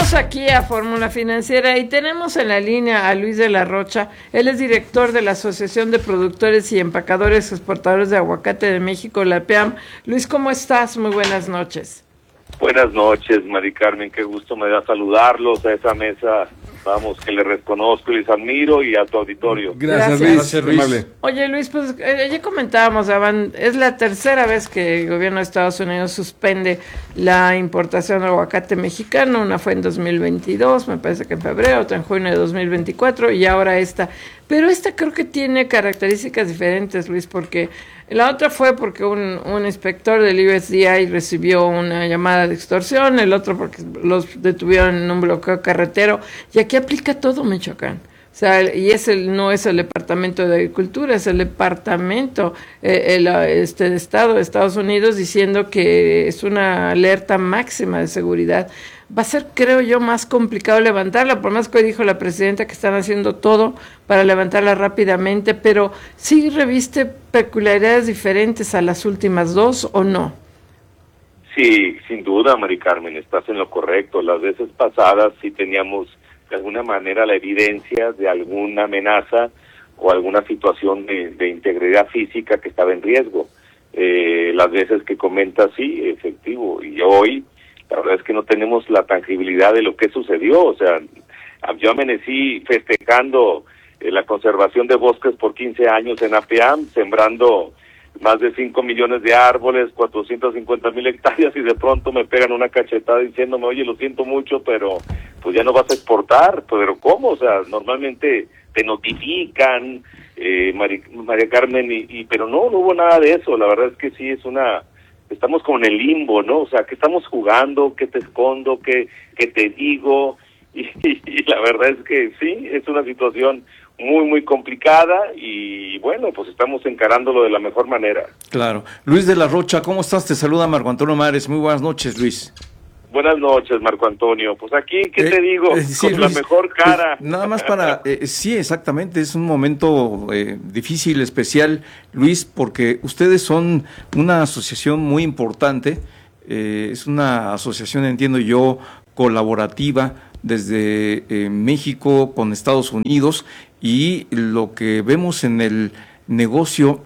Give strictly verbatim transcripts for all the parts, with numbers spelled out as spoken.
Regresamos aquí a Fórmula Financiera y tenemos en la línea a Luis de la Rocha. Él es director de la Asociación de Productores y Empacadores Exportadores de Aguacate de México, la P E A M. Luis, ¿cómo estás? Muy buenas noches. Buenas noches, Mari Carmen, qué gusto me da saludarlos a esa mesa, vamos, que les reconozco y les admiro, y a tu auditorio. Gracias, Gracias Luis. Luis. Oye, Luis, pues eh, ya comentábamos, Aban, es la tercera vez que el gobierno de Estados Unidos suspende la importación de aguacate mexicano. Una fue en dos mil veintidós, me parece que en febrero, otra en junio de dos mil veinticuatro y ahora esta. Pero esta creo que tiene características diferentes, Luis, porque la otra fue porque un, un inspector del U S D I recibió una llamada de extorsión, el otro porque los detuvieron en un bloqueo carretero, y aquí aplica todo Michoacán. O sea, y es el, no es el Departamento de Agricultura, es el Departamento eh, el, este, de Estado de Estados Unidos diciendo que es una alerta máxima de seguridad. Va a ser, creo yo, más complicado levantarla, por más que hoy dijo la presidenta que están haciendo todo para levantarla rápidamente, pero ¿sí reviste peculiaridades diferentes a las últimas dos o no? Sí, sin duda, Mari Carmen, estás en lo correcto. Las veces pasadas sí teníamos de alguna manera la evidencia de alguna amenaza o alguna situación de, de integridad física que estaba en riesgo. Eh, las veces que comentas, sí, efectivo, y hoy la verdad es que no tenemos la tangibilidad de lo que sucedió. O sea, yo amanecí festejando eh, la conservación de bosques por quince años en A P E A M, sembrando más de cinco millones de árboles, cuatrocientas cincuenta mil hectáreas, y de pronto me pegan una cachetada diciéndome, oye, lo siento mucho, pero pues ya no vas a exportar. Pero ¿cómo? O sea, normalmente te notifican, eh, Mari, María Carmen, y, y pero no, no hubo nada de eso. La verdad es que sí, es una... Estamos como en el limbo, ¿no? O sea, ¿qué estamos jugando? ¿Qué te escondo? ¿Qué, qué te digo? Y, y, y la verdad es que sí, es una situación muy, muy complicada, y bueno, pues estamos encarándolo de la mejor manera. Claro. Luis de la Rocha, ¿cómo estás? Te saluda Marco Antonio Mares. Muy buenas noches, Luis. Buenas noches, Marco Antonio. Pues aquí, ¿qué eh, te digo? Eh, sí, Con Luis, la mejor cara. Pues, nada más para... Eh, sí, exactamente, es un momento eh, difícil, especial, Luis, porque ustedes son una asociación muy importante, eh, es una asociación, entiendo yo, colaborativa desde eh, México con Estados Unidos, y lo que vemos en el negocio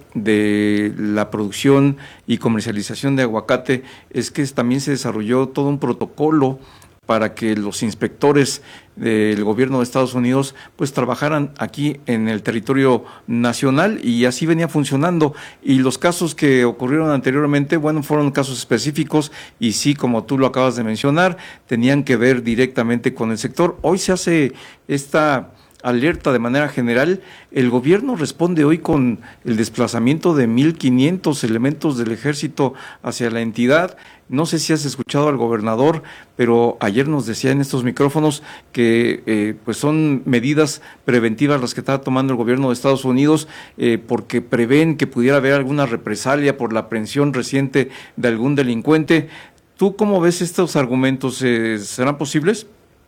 de la producción y comercialización de aguacate es que también se desarrolló todo un protocolo para que los inspectores del gobierno de Estados Unidos pues trabajaran aquí en el territorio nacional, y así venía funcionando. Y los casos que ocurrieron anteriormente, bueno, fueron casos específicos, y sí, como tú lo acabas de mencionar, tenían que ver directamente con el sector. Hoy se hace esta alerta de manera general. El gobierno responde hoy con el desplazamiento de mil quinientos elementos del ejército hacia la entidad. No sé si has escuchado al gobernador, pero ayer nos decía en estos micrófonos que eh, pues son medidas preventivas las que está tomando el gobierno de Estados Unidos, eh, porque prevén que pudiera haber alguna represalia por la aprehensión reciente de algún delincuente. ¿Tú cómo ves estos argumentos? Eh, ¿Serán posibles?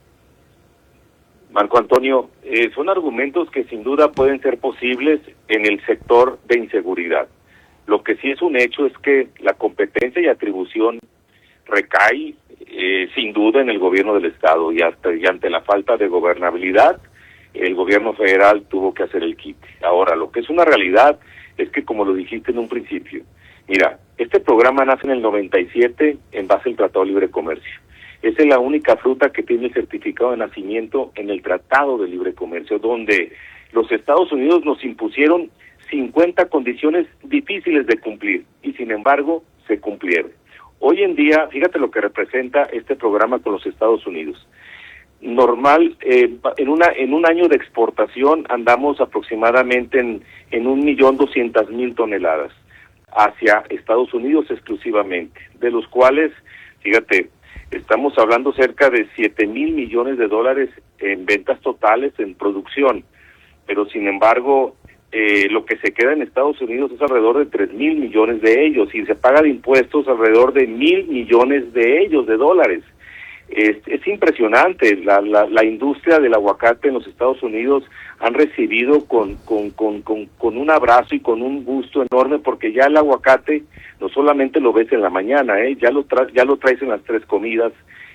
Marco Antonio, eh, son argumentos que sin duda pueden ser posibles en el sector de inseguridad. Lo que sí es un hecho es que la competencia y atribución recae eh, sin duda en el gobierno del Estado, y, hasta, y ante la falta de gobernabilidad, el gobierno federal tuvo que hacer el quite. Ahora, lo que es una realidad es que, como lo dijiste en un principio, mira, este programa nace en el noventa y siete en base al Tratado de Libre Comercio. Esa es la única fruta que tiene el certificado de nacimiento en el Tratado de Libre Comercio, donde los Estados Unidos nos impusieron cincuenta condiciones difíciles de cumplir, y sin embargo se cumplieron. Hoy en día, fíjate lo que representa este programa con los Estados Unidos. Normal, eh, en una en un año de exportación andamos aproximadamente en, en un millón doscientas mil toneladas hacia Estados Unidos exclusivamente, de los cuales, fíjate, estamos hablando cerca de siete mil millones de dólares en ventas totales, en producción, pero sin embargo, eh, lo que se queda en Estados Unidos es alrededor de tres mil millones de ellos, y se paga de impuestos alrededor de mil millones de ellos, de dólares. Es, es impresionante, la, la, la industria del aguacate en los Estados Unidos han recibido con, con, con, con, con un abrazo y con un gusto enorme, porque ya el aguacate no solamente lo ves en la mañana, ¿eh? ya lo tra ya lo traes en las tres comidas,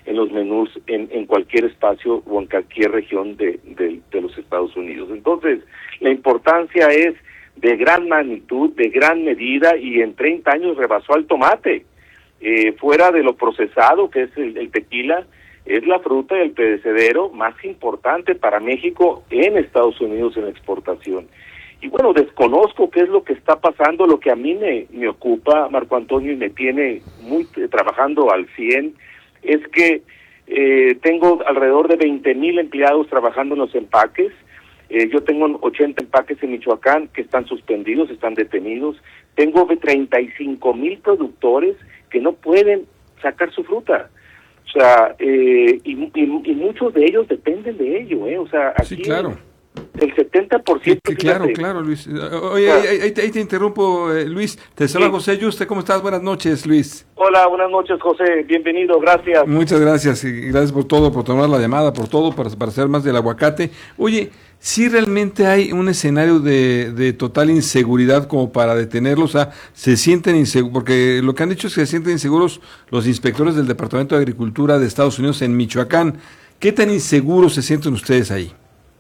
en los menús en, en cualquier espacio o en cualquier región de, de, de los Estados Unidos. Entonces, la importancia es de gran magnitud, de gran medida, y en treinta años rebasó al tomate. Eh, fuera de lo procesado, que es el, el tequila, es la fruta y el perecedero más importante para México en Estados Unidos en exportación. Y bueno, desconozco qué es lo que está pasando. Lo que a mí me, me ocupa, Marco Antonio, y me tiene muy eh, trabajando al cien, es que eh, tengo alrededor de veinte mil empleados trabajando en los empaques. Eh, yo tengo ochenta empaques en Michoacán que están suspendidos, están detenidos. Tengo treinta y cinco mil productores que no pueden sacar su fruta. O sea, eh, y, y, y muchos de ellos dependen de ello, ¿eh? O sea, aquí... Sí, claro. El setenta por ciento. Sí, claro, claro, Luis. Oye, claro. Ahí, ahí, te, ahí te interrumpo, eh, Luis. Te saluda sí. José Yuste. ¿Cómo estás? Buenas noches, Luis. Hola, buenas noches, José. Bienvenido, gracias. Muchas gracias. Y gracias por todo, por tomar la llamada, por todo, para, para hacer más del aguacate. Oye, ¿sí realmente hay un escenario de, de total inseguridad como para detenerlos? O sea, se sienten inseguros, porque lo que han dicho es que se sienten inseguros los inspectores del Departamento de Agricultura de Estados Unidos en Michoacán. ¿Qué tan inseguros se sienten ustedes ahí?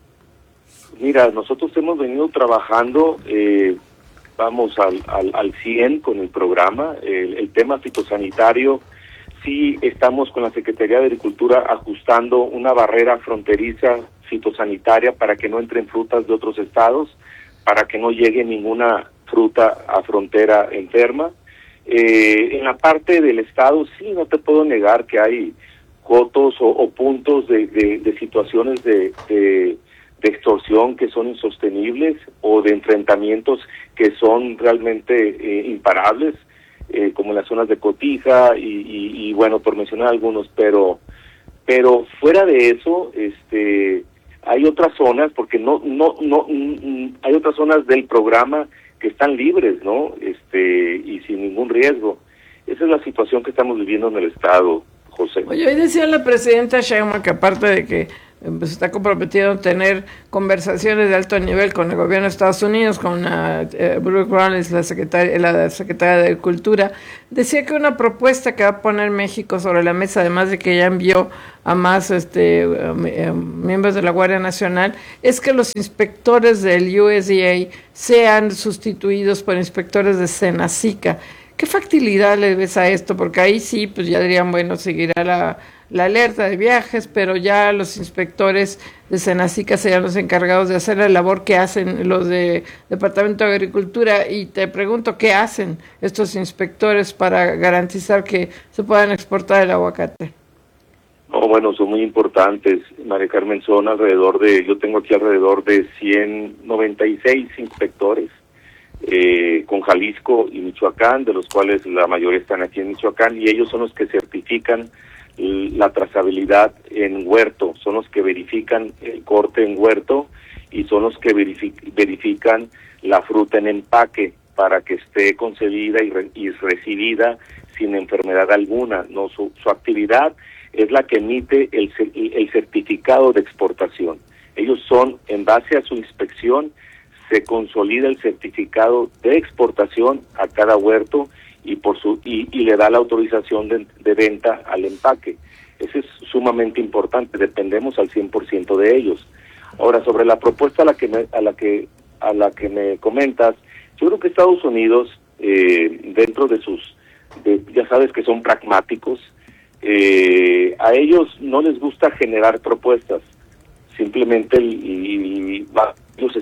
Mira, nosotros hemos venido trabajando, eh, vamos al, al, al cien con el programa. El, el tema fitosanitario, sí estamos con la Secretaría de Agricultura ajustando una barrera fronteriza fitosanitaria para que no entren frutas de otros estados, para que no llegue ninguna fruta a frontera enferma. Eh, en la parte del estado, sí, no te puedo negar que hay cotos o, o puntos de, de, de situaciones de... de de extorsión que son insostenibles o de enfrentamientos que son realmente eh, imparables, eh, como en las zonas de Cotija y, y, y bueno, por mencionar algunos, pero pero fuera de eso, este hay otras zonas, porque no no no mm, hay otras zonas del programa que están libres, ¿no? Este y sin ningún riesgo. Esa es la situación que estamos viviendo en el estado, José. Oye, hoy decía la presidenta Sheinbaum que aparte de que pues está comprometido a tener conversaciones de alto nivel con el gobierno de Estados Unidos, con uh, uh, Brooke Rollins, la secretaria, la secretaria de Agricultura, decía que una propuesta que va a poner México sobre la mesa, además de que ya envió a más este uh, uh, miembros de la Guardia Nacional, es que los inspectores del U S D A sean sustituidos por inspectores de Senacica. ¿Qué factibilidad le ves a esto? Porque ahí sí, pues ya dirían, bueno, seguirá la... la alerta de viajes, pero ya los inspectores de Senacica serían los encargados de hacer la labor que hacen los de Departamento de Agricultura. Y te pregunto, ¿qué hacen estos inspectores para garantizar que se puedan exportar el aguacate? Oh, bueno, son muy importantes, María Carmen. Son alrededor de, yo tengo aquí alrededor de ciento noventa y seis inspectores eh, con Jalisco y Michoacán, de los cuales la mayoría están aquí en Michoacán, y ellos son los que certifican la trazabilidad en huerto, son los que verifican el corte en huerto y son los que verific- verifican la fruta en empaque para que esté concebida y, re- y recibida sin enfermedad alguna. No, su, su actividad es la que emite el, el certificado de exportación. Ellos son, en base a su inspección, se consolida el certificado de exportación a cada huerto y por su y, y le da la autorización de, de venta al empaque. Eso es sumamente importante, dependemos al cien por ciento de ellos. Ahora, sobre la propuesta a la que me, a la que a la que me comentas, yo creo que Estados Unidos, eh, dentro de sus, de, ya sabes que son pragmáticos, eh, a ellos no les gusta generar propuestas, simplemente y, y, y ellos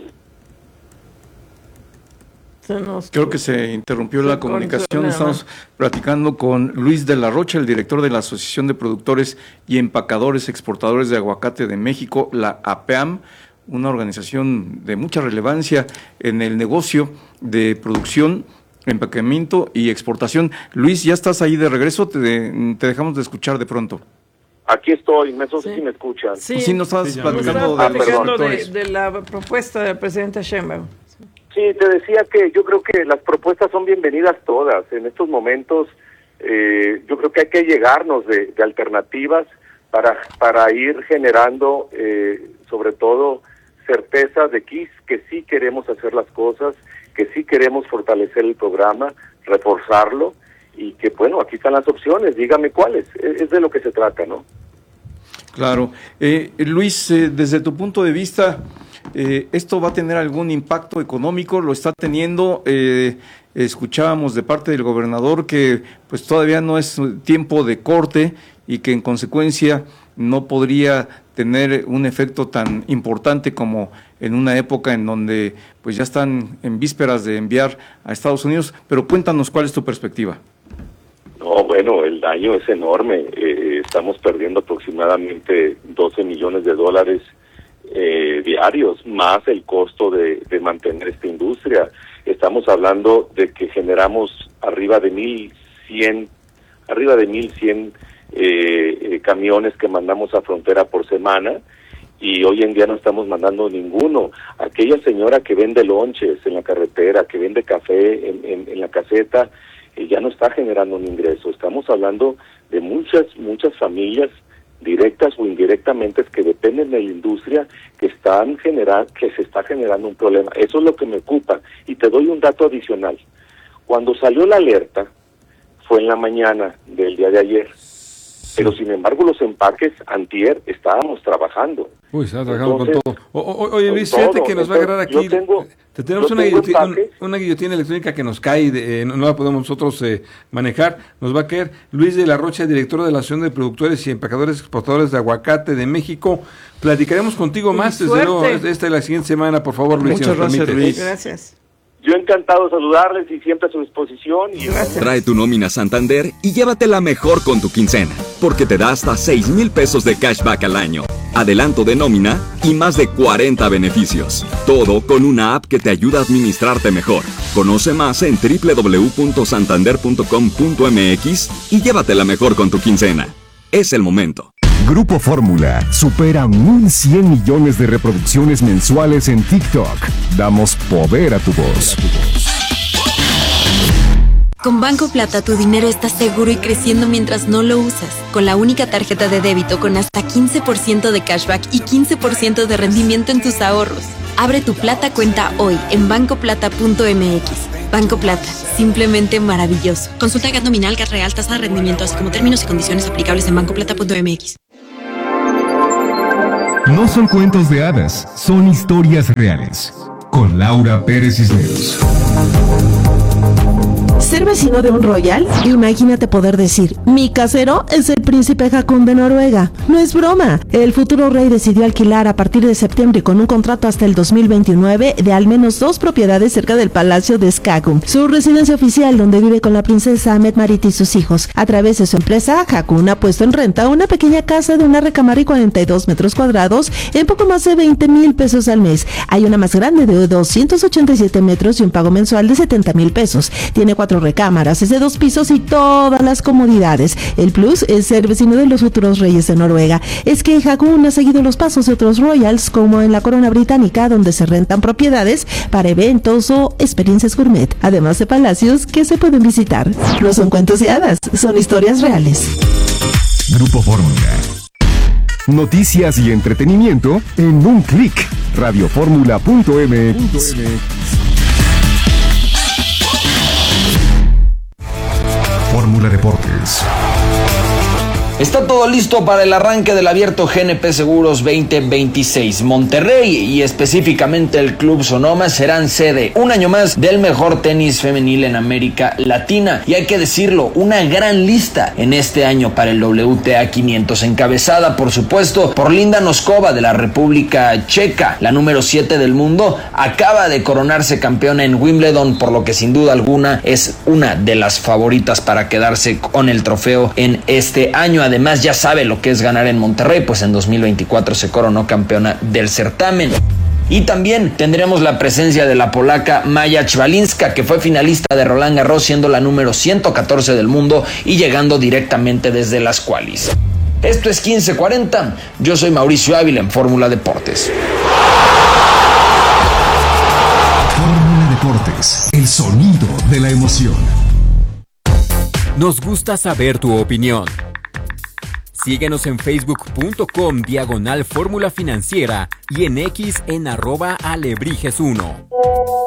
Creo que se interrumpió la comunicación. Estamos platicando con Luis de la Rocha, el director de la Asociación de Productores y Empacadores Exportadores de Aguacate de México, la A P A M, una organización de mucha relevancia en el negocio de producción, empaquetamiento y exportación. Luis, ¿ya estás ahí de regreso? Te, de, te dejamos de escuchar de pronto. Aquí estoy, no sé sí. si me escuchan. Sí, sí no estabas sí, platicando, de, platicando de, de la propuesta de la presidenta Sheinbaum. Sí, te decía que yo creo que las propuestas son bienvenidas todas. En estos momentos eh, yo creo que hay que llegarnos de, de alternativas para para ir generando eh, sobre todo certeza de que, que sí queremos hacer las cosas, que sí queremos fortalecer el programa, reforzarlo y que bueno, aquí están las opciones, dígame cuáles, es, es de lo que se trata, ¿no? Claro. Eh, Luis, eh, desde tu punto de vista, eh, ¿esto va a tener algún impacto económico? ¿Lo está teniendo? Eh, escuchábamos de parte del gobernador que pues todavía no es tiempo de corte y que en consecuencia no podría tener un efecto tan importante como en una época en donde pues ya están en vísperas de enviar a Estados Unidos, pero cuéntanos cuál es tu perspectiva. No, bueno, el daño es enorme. Eh, estamos perdiendo aproximadamente doce millones de dólares eh, diarios, más el costo de, de mantener esta industria. Estamos hablando de que generamos arriba de mil cien, arriba de mil cien eh, eh, camiones que mandamos a frontera por semana, y hoy en día no estamos mandando ninguno. Aquella señora que vende lonches en la carretera, que vende café en, en, en la caseta, eh, ya no está generando un ingreso. Estamos hablando de muchas, muchas familias directas o indirectamente que dependen de la industria, que están generando, que se está generando un problema. Eso es lo que me ocupa. Y te doy un dato adicional. Cuando salió la alerta, fue en la mañana del día de ayer. Pero sin embargo los empaques antier estábamos trabajando. Uy, está trabajando Entonces, con todo. O, o, oye Luis, con fíjate todo. que nos va a agarrar aquí. Yo tengo, te tenemos yo una, tengo guillotina, un, empaques. una guillotina electrónica que nos cae, de, eh, no, no la podemos nosotros eh, manejar. Nos va a caer Luis de la Rocha, director de la Asociación de Productores y Empacadores Exportadores de Aguacate de México. Platicaremos contigo Con más desde suerte. luego esta y la siguiente semana, por favor, Luis. Muchas si nos gracias, permite. Luis. Gracias. Yo encantado de saludarles y siempre a su disposición. Y Trae tu nómina Santander y llévatela mejor con tu quincena, porque te da hasta seis mil pesos de cashback al año, adelanto de nómina y más de cuarenta beneficios. Todo con una app que te ayuda a administrarte mejor. Conoce más en doble u doble u doble u punto santander punto com punto m x y llévatela mejor con tu quincena. Es el momento. Grupo Fórmula supera mil cien millones de reproducciones mensuales en TikTok. Damos poder a tu voz. Con Banco Plata tu dinero está seguro y creciendo mientras no lo usas. Con la única tarjeta de débito con hasta quince por ciento de cashback y quince por ciento de rendimiento en tus ahorros. Abre tu Plata cuenta hoy en banco plata punto m x. Banco Plata, simplemente maravilloso. Consulta G A T nominal, G A T real, tasa de rendimiento, así como términos y condiciones aplicables en banco plata punto m x. No son cuentos de hadas, son historias reales. Con Laura Pérez Cisneros. ¿Ser vecino de un royal? Imagínate poder decir, mi casero es el príncipe Haakon de Noruega. No es broma. El futuro rey decidió alquilar a partir de septiembre con un contrato hasta el dos mil veintinueve de al menos dos propiedades cerca del Palacio de Skagun, su residencia oficial donde vive con la princesa Mette-Marit y sus hijos. A través de su empresa, Haakon ha puesto en renta una pequeña casa de una recámara y cuarenta y dos metros cuadrados en poco más de veinte mil pesos al mes. Hay una más grande de doscientos ochenta y siete metros y un pago mensual de setenta mil pesos. Tiene cuatro recámaras, es de dos pisos y todas las comodidades. El plus es ser vecino de los futuros reyes de Noruega. Es que Haakon ha seguido los pasos de otros royals, como en la corona británica, donde se rentan propiedades para eventos o experiencias gourmet, además de palacios que se pueden visitar. No son cuentos de hadas, son historias reales. Grupo Fórmula. Noticias y entretenimiento en un clic. radio fórmula punto m x. Fórmula Deportes. Está todo listo para el arranque del abierto G N P Seguros veinte veintiséis. Monterrey y específicamente el Club Sonoma serán sede un año más del mejor tenis femenil en América Latina. Y hay que decirlo, una gran lista en este año para el W T A quinientos, encabezada por supuesto por Linda Noskova de la República Checa. La número siete del mundo acaba de coronarse campeona en Wimbledon, por lo que sin duda alguna es una de las favoritas para quedarse con el trofeo en este año. Además ya sabe lo que es ganar en Monterrey, pues en dos mil veinticuatro se coronó campeona del certamen. Y también tendremos la presencia de la polaca Maja Chwalinska, que fue finalista de Roland Garros, siendo la número ciento catorce del mundo y llegando directamente desde las qualis. Esto es quince cuarenta, yo soy Mauricio Ávila en Fórmula Deportes. Fórmula Deportes, el sonido de la emoción. Nos gusta saber tu opinión. Síguenos en facebook punto com diagonal fórmula financiera y en X en arroba alebrijes uno.